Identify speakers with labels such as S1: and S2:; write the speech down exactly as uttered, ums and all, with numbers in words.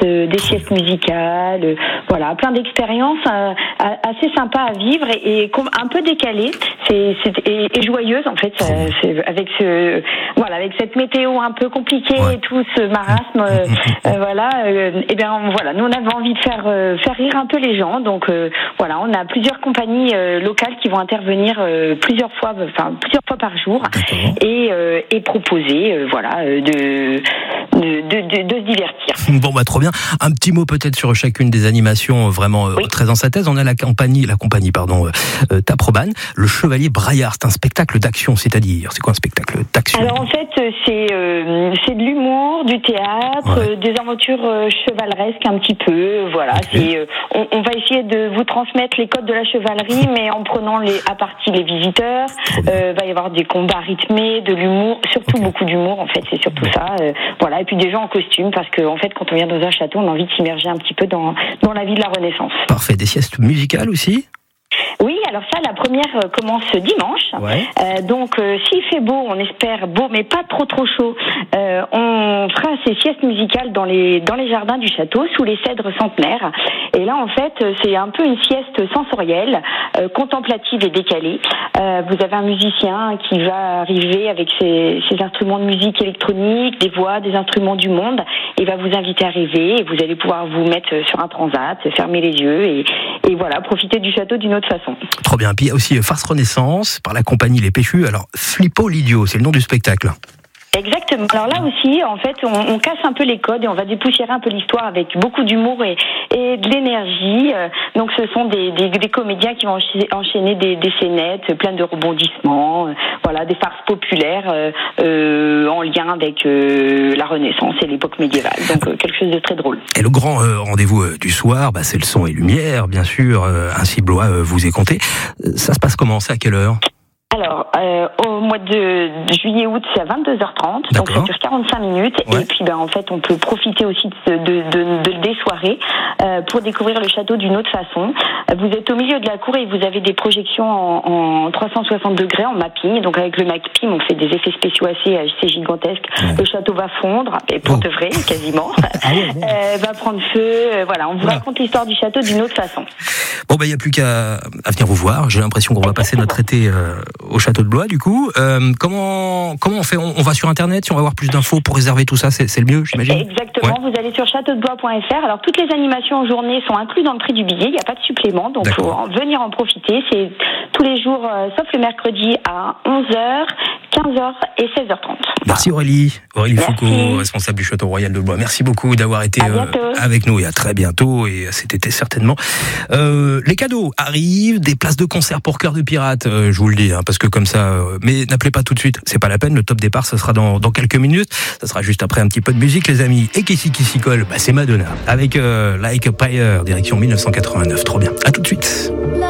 S1: euh, des siestes musicales, euh, voilà, plein d'expériences euh, assez sympas à vivre et, et un peu décalées, c'est, c'est et, et joyeuses en fait, ça, c'est, avec ce, voilà, avec cette météo un peu compliquée ouais. et tout ce marasme, euh, euh, voilà, euh, et bien voilà, nous on avait envie de faire euh, faire rire un peu les gens, donc euh, voilà, on a plusieurs compagnies euh, locales qui vont intervenir euh, plusieurs fois, enfin plusieurs fois par jour et euh, et proposer, euh, voilà, de de, de de de se divertir.
S2: Bon bah trop bien. Un petit mot peut-être sur chacune des animations vraiment euh, oui. très en sa thèse. On a la compagnie, la compagnie pardon, euh, Taproban, le Chevalier Braillard. C'est un spectacle d'action, c'est-à-dire c'est quoi un spectacle d'action?
S1: Alors en fait c'est euh, c'est de l'humour, du théâtre, ouais. euh, des aventures euh, chevaleresques un petit peu. Voilà, okay. c'est euh, on, on va essayer de vous transmettre les codes de la chevalerie, mais en prenant les à partie les visiteurs. Euh, va y avoir des combats rythmés, de l'humour, surtout okay. beaucoup d'humour en fait. C'est surtout ouais. ça. Euh, voilà, et puis des gens en costume parce que en fait quand on vient dans un château, on a envie de s'immerger un petit peu dans dans la vie de la Renaissance.
S2: Parfait. Des siestes musicales aussi?
S1: Oui, alors ça, la première euh, commence dimanche. Ouais. Euh, donc, euh, s'il fait beau, on espère beau, mais pas trop trop chaud, euh, on fera ces siestes musicales dans les dans les jardins du château, sous les cèdres centenaires. Et là, en fait, c'est un peu une sieste sensorielle, euh, contemplative et décalée. Euh, vous avez un musicien qui va arriver avec ses, ses instruments de musique électronique, des voix, des instruments du monde, et va vous inviter à rêver. Et vous allez pouvoir vous mettre sur un transat, fermer les yeux et, et voilà, profiter du château d'une autre façon.
S2: Trop bien. Puis il y a aussi Farce Renaissance par la compagnie Les Péchus. Alors Flippo l'idiot, c'est le nom du spectacle.
S1: Exactement. Alors là aussi, en fait, on, on casse un peu les codes et on va dépoussiérer un peu l'histoire avec beaucoup d'humour et, et de l'énergie. Donc, ce sont des, des, des comédiens qui vont enchaîner des, des scénettes pleines de rebondissements, voilà, des farces populaires euh, euh, en lien avec euh, la Renaissance et l'époque médiévale. Donc, euh, quelque chose de très drôle.
S2: Et le grand euh, rendez-vous euh, du soir, bah, c'est le son et lumière, bien sûr. Euh, ainsi Blois euh, vous est compté. Ça se passe comment? C'est à quelle heure?
S1: Alors, euh, au mois de juillet-août, c'est à vingt-deux heures trente, donc ça dure quarante-cinq minutes. Ouais. Et puis, ben, en fait, on peut profiter aussi de, de, de, de des soirées euh, pour découvrir le château d'une autre façon. Vous êtes au milieu de la cour et vous avez des projections en, en trois cent soixante degrés en mapping. Donc, avec le mapping, on fait des effets spéciaux assez, assez gigantesques. Ouais. Le château va fondre, et pour oh. de vrai, quasiment. Ah ouais, ouais. Euh, va prendre feu. Euh, voilà, on vous ouais. raconte l'histoire du château d'une autre façon.
S2: Bon, ben, il n'y a plus qu'à à venir vous voir. J'ai l'impression qu'on va passer notre été euh, au château de Blois, du coup. Euh, comment, comment on fait? on, on va sur Internet, si on va avoir plus d'infos pour réserver tout ça, c'est, c'est le mieux, j'imagine?
S1: Exactement, ouais. Vous allez sur château de blois point f r. Alors, toutes les animations en journée sont incluses dans le prix du billet, il n'y a pas de supplément, donc il faut en venir en profiter. C'est tous les jours, euh, sauf le mercredi à onze heures, quinze heures et seize heures trente.
S2: Merci Aurélie. Aurélie Merci. Foucault, responsable du Château Royal de Blois. Merci beaucoup d'avoir été euh, avec nous et à très bientôt, et cet été certainement. Euh, les cadeaux arrivent, des places de concert pour Cœur de Pirate, euh, je vous le dis, hein, parce que comme ça, euh, mais n'appelez pas tout de suite, c'est pas la peine, le top départ, ce sera dans, dans quelques minutes, ça sera juste après un petit peu de musique les amis. Et qui qui s'y colle, bah, c'est Madonna, avec euh, Like a Pyre, direction dix-neuf cent quatre-vingt-neuf, trop bien. À tout de suite.